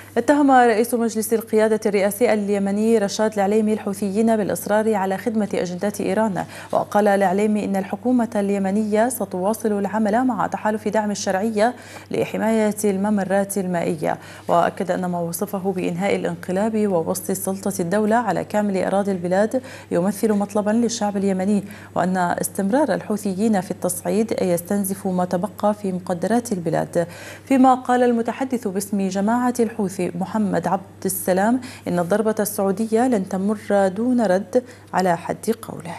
اتهم رئيس مجلس القيادة الرئاسي اليمني رشاد العليمي الحوثيين بالإصرار على خدمة أجندات إيران. وقال العليمي إن الحكومة اليمنية ستواصل العمل مع تحالف دعم الشرعية لحماية الممرات المائية. وأكد أن ما وصفه بإنهاء الانقلاب ووسط سلطة الدولة على كامل أراضي البلاد يمثل مطلبا للشعب اليمني، وأن استمرار الحوثيين في التصعيد يستنزف ما تبقى في مقدرات البلاد. فيما قال المتحدث باسم جماعة الحوثي محمد عبد السلام إن الضربة السعودية لن تمر دون رد على حد قوله.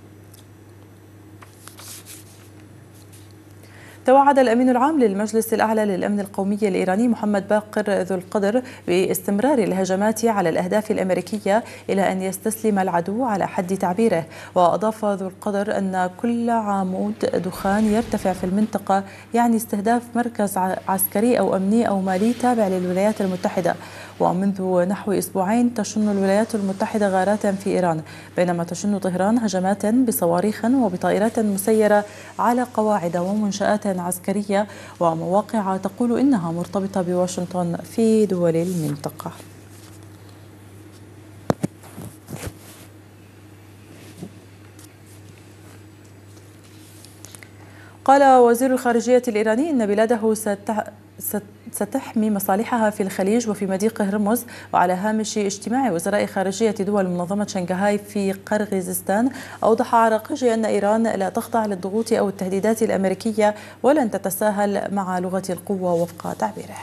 توعد الأمين العام للمجلس الأعلى للأمن القومي الإيراني محمد باقر ذو القدر باستمرار الهجمات على الأهداف الأمريكية إلى أن يستسلم العدو على حد تعبيره. وأضاف ذو القدر أن كل عمود دخان يرتفع في المنطقة يعني استهداف مركز عسكري أو أمني أو مالي تابع للولايات المتحدة. ومنذ نحو أسبوعين تشن الولايات المتحدة غارات في إيران، بينما تشن طهران هجمات بصواريخ وبطائرات مسيرة على قواعد ومنشآت عسكرية ومواقع تقول إنها مرتبطة بواشنطن في دول المنطقة. قال وزير الخارجية الإيراني إن بلاده ستحمي مصالحها في الخليج وفي مضيق هرمز. وعلى هامش اجتماع وزراء خارجية دول منظمة شنغهاي في قرغيزستان، أوضح عراقجي أن إيران لا تخضع للضغوط أو التهديدات الأمريكية ولن تتساهل مع لغة القوة وفق تعبيره.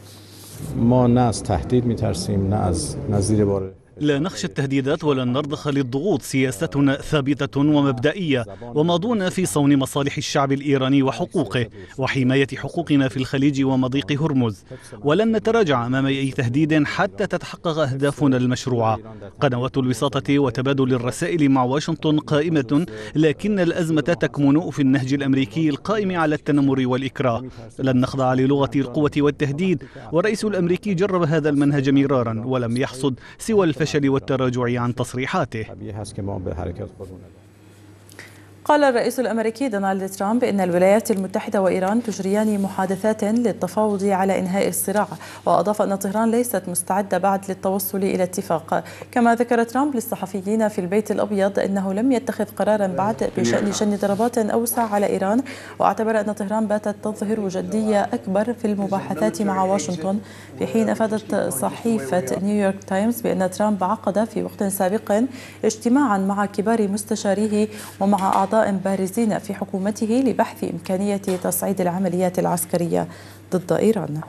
لا نخشى التهديدات ولن نرضخ للضغوط، سياستنا ثابتة ومبدئية وماضون في صون مصالح الشعب الإيراني وحقوقه وحماية حقوقنا في الخليج ومضيق هرمز، ولن نتراجع أمام أي تهديد حتى تتحقق أهدافنا المشروعة. قنوات الوساطة وتبادل الرسائل مع واشنطن قائمة، لكن الأزمة تكمن في النهج الأمريكي القائم على التنمر والإكراه. لن نخضع للغة القوة والتهديد، والرئيس الأمريكي جرب هذا المنهج مرارا ولم يحصد سوى الفشل والتراجع عن تصريحاته. قال الرئيس الأمريكي دونالد ترامب إن الولايات المتحدة وإيران تجريان محادثات للتفاوض على إنهاء الصراع. وأضاف أن طهران ليست مستعدة بعد للتوصل إلى اتفاق. كما ذكر ترامب للصحفيين في البيت الأبيض أنه لم يتخذ قرارا بعد بشأن شن ضربات أوسع على إيران، واعتبر أن طهران باتت تظهر جدية أكبر في المباحثات مع واشنطن، في حين أفادت صحيفة نيويورك تايمز بأن ترامب عقد في وقت سابق اجتماعا مع كبار مستشاريه ومع أعضاء بارزين في حكومته لبحث إمكانية تصعيد العمليات العسكرية ضد إيران.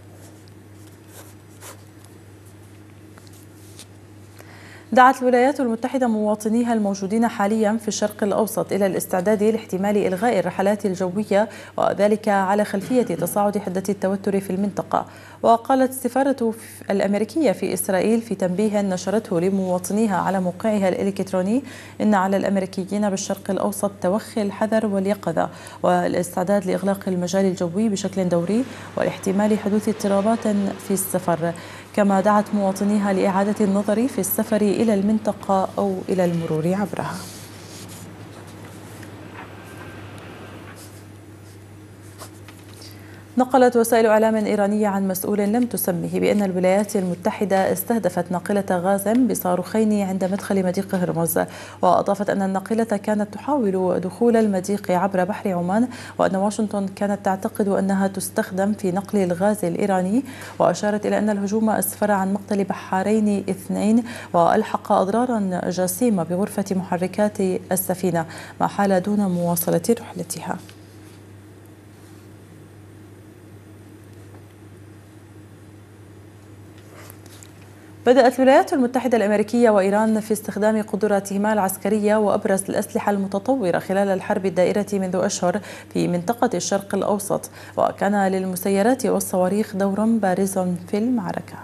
دعت الولايات المتحدة مواطنيها الموجودين حاليا في الشرق الأوسط إلى الاستعداد لاحتمال إلغاء الرحلات الجوية، وذلك على خلفية تصاعد حدة التوتر في المنطقة. وقالت السفارة الأمريكية في إسرائيل في تنبيه نشرته لمواطنيها على موقعها الإلكتروني إن على الأمريكيين بالشرق الأوسط توخي الحذر واليقظة والاستعداد لإغلاق المجال الجوي بشكل دوري والاحتمال حدوث اضطرابات في السفر. كما دعت مواطنيها لإعادة النظر في السفر إلى المنطقة أو إلى المرور عبرها. نقلت وسائل إعلام إيرانية عن مسؤول لم تسمه بأن الولايات المتحدة استهدفت ناقلة غاز بصاروخين عند مدخل مضيق هرمز. وأضافت أن الناقلة كانت تحاول دخول المضيق عبر بحر عمان، وأن واشنطن كانت تعتقد أنها تستخدم في نقل الغاز الإيراني. وأشارت إلى أن الهجوم أسفر عن مقتل بحارين 2 وألحق أضرارا جسيمة بغرفة محركات السفينة، ما حال دون مواصلة رحلتها. بدأت الولايات المتحدة الأمريكية وإيران في استخدام قدراتهما العسكرية وأبرز الأسلحة المتطورة خلال الحرب الدائرة منذ أشهر في منطقة الشرق الأوسط، وكان للمسيرات والصواريخ دور بارز في المعركة.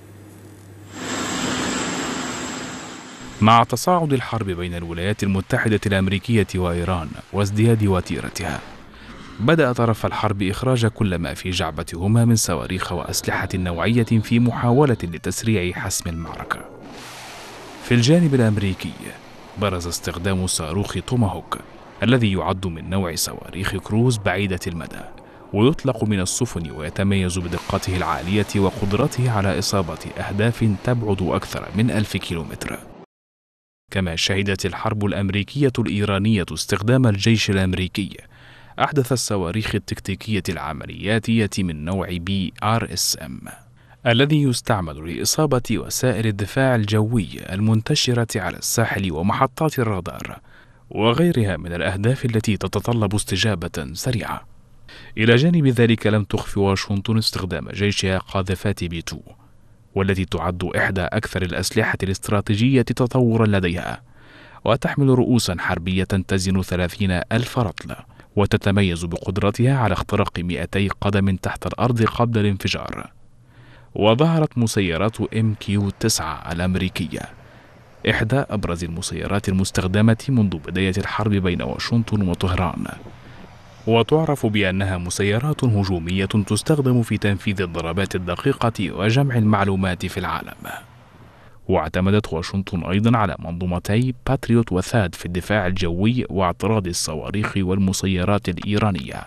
مع تصاعد الحرب بين الولايات المتحدة الأمريكية وإيران وازدياد وتيرتها، بدأ طرف الحرب إخراج كل ما في جعبتهما من صواريخ وأسلحة نوعية في محاولة لتسريع حسم المعركة. في الجانب الأمريكي برز استخدام صاروخ توماهوك الذي يعد من نوع صواريخ كروز بعيدة المدى، ويطلق من السفن، ويتميز بدقته العالية وقدرته على إصابة أهداف تبعد أكثر من 1000 كيلومتر. كما شهدت الحرب الأمريكية الإيرانية استخدام الجيش الأمريكي أحدث الصواريخ التكتيكية العملياتية من نوع BRSM الذي يستعمل لإصابة وسائل الدفاع الجوي المنتشرة على الساحل ومحطات الرادار وغيرها من الأهداف التي تتطلب استجابة سريعة. إلى جانب ذلك، لم تخف واشنطن استخدام جيشها قاذفات B2، والتي تعد إحدى أكثر الأسلحة الاستراتيجية تطورا لديها، وتحمل رؤوسا حربية تزن 30,000 رطل، وتتميز بقدرتها على اختراق 200 قدم تحت الأرض قبل الانفجار. وظهرت مسيرات MQ-9 الأمريكية، إحدى أبرز المسيرات المستخدمة منذ بداية الحرب بين واشنطن وطهران، وتعرف بأنها مسيرات هجومية تستخدم في تنفيذ الضربات الدقيقة وجمع المعلومات في العالم. واعتمدت واشنطن أيضا على منظومتي باتريوت وثاد في الدفاع الجوي واعتراض الصواريخ والمسيرات الإيرانية.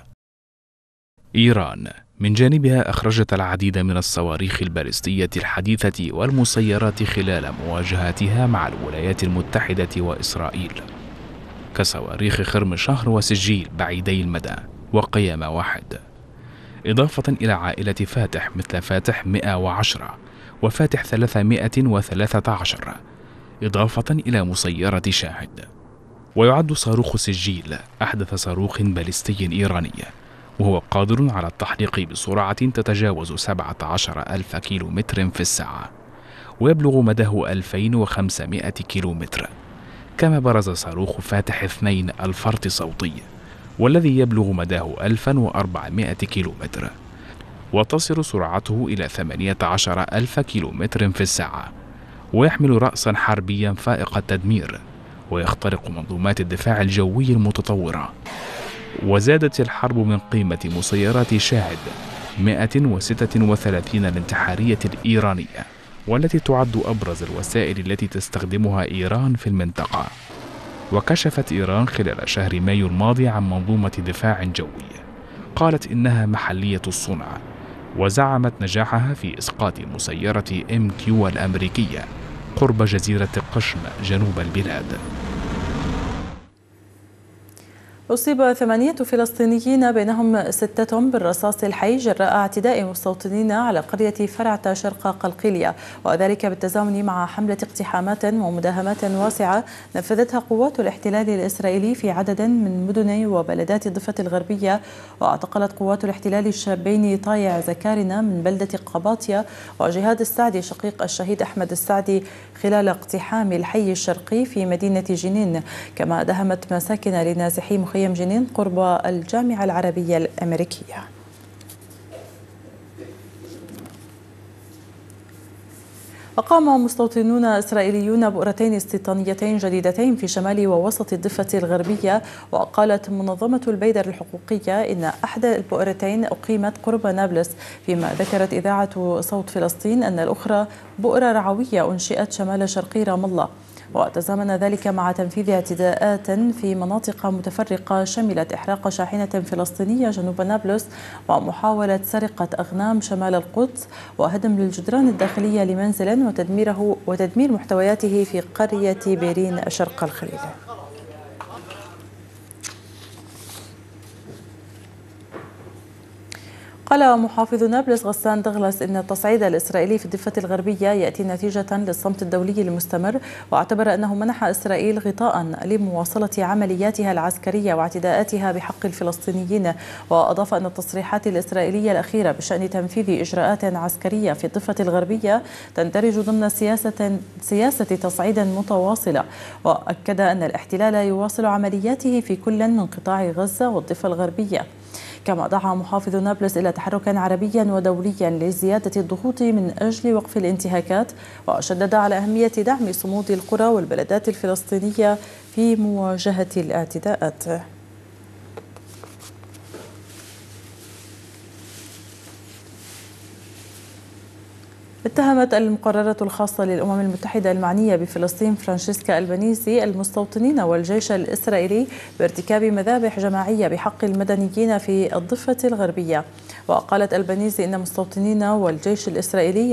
إيران من جانبها أخرجت العديد من الصواريخ البالستية الحديثة والمسيرات خلال مواجهاتها مع الولايات المتحدة وإسرائيل، كصواريخ خرم شهر وسجيل بعيدي المدى وقيامة واحد، إضافة إلى عائلة فاتح مثل فاتح 110 وفاتح 313، إضافة إلى مسيرة شاهد. ويعد صاروخ سجيل أحدث صاروخ باليستي إيراني، وهو قادر على التحليق بسرعة تتجاوز 17,000 كيلومتر في الساعة، ويبلغ مداه 2500 كيلومتر. كما برز صاروخ فاتح 2 الفرط صوتي، والذي يبلغ مداه 1400 كيلومتر، وتصل سرعته إلى 18,000 كيلومتر في الساعة، ويحمل رأسا حربيا فائق التدمير، ويخترق منظومات الدفاع الجوي المتطورة. وزادت الحرب من قيمة مسيرات شاهد 136 الانتحارية الإيرانية، والتي تعد أبرز الوسائل التي تستخدمها إيران في المنطقة. وكشفت إيران خلال شهر مايو الماضي عن منظومة دفاع جوي قالت إنها محلية الصنع، وزعمت نجاحها في إسقاط مسيرة MQ الأمريكية قرب جزيرة قشم جنوب البلاد. أصيب 8 فلسطينيين بينهم 6 بالرصاص الحي جراء اعتداء مستوطنين على قرية فرعة شرق قلقيلية، وذلك بالتزامن مع حملة اقتحامات ومداهمات واسعة نفذتها قوات الاحتلال الإسرائيلي في عدد من مدن وبلدات الضفة الغربية. واعتقلت قوات الاحتلال الشابين طايع زكارنا من بلدة قباطية وجهاد السعدي شقيق الشهيد أحمد السعدي خلال اقتحام الحي الشرقي في مدينة جنين، كما دهمت مساكن لنازحي مخيم جنين قرب الجامعة العربية الأمريكية. أقام مستوطنون إسرائيليون بؤرتين استيطانيتين جديدتين في شمال ووسط الضفة الغربية. وقالت منظمة البيدر الحقوقية إن أحدى البؤرتين أقيمت قرب نابلس، فيما ذكرت إذاعة صوت فلسطين أن الأخرى بؤرة رعوية أنشئت شمال شرقي رام الله. وتزامن ذلك مع تنفيذ اعتداءات في مناطق متفرقة شملت إحراق شاحنة فلسطينية جنوب نابلس ومحاولة سرقة أغنام شمال القدس وهدم للجدران الداخلية لمنزل وتدمير محتوياته في قرية بيرين شرق الخليل. قال محافظ نابلس غسان دغلس إن التصعيد الإسرائيلي في الضفة الغربية يأتي نتيجة للصمت الدولي المستمر، واعتبر أنه منح إسرائيل غطاء لمواصلة عملياتها العسكرية واعتداءاتها بحق الفلسطينيين. وأضاف أن التصريحات الإسرائيلية الأخيرة بشأن تنفيذ إجراءات عسكرية في الضفة الغربية تندرج ضمن سياسة تصعيد متواصلة. وأكد أن الاحتلال يواصل عملياته في كل من قطاع غزة والضفة الغربية. كما دعا محافظ نابلس إلى تحرك عربي ودولي لزيادة الضغوط من أجل وقف الانتهاكات، وشدد على أهمية دعم صمود القرى والبلدات الفلسطينية في مواجهة الاعتداءات. اتهمت المقررة الخاصة للأمم المتحدة المعنية بفلسطين فرانشيسكا ألبانيزي المستوطنين والجيش الإسرائيلي بارتكاب مذابح جماعية بحق المدنيين في الضفة الغربية. وقالت ألبانيزي إن مستوطنين والجيش الإسرائيلي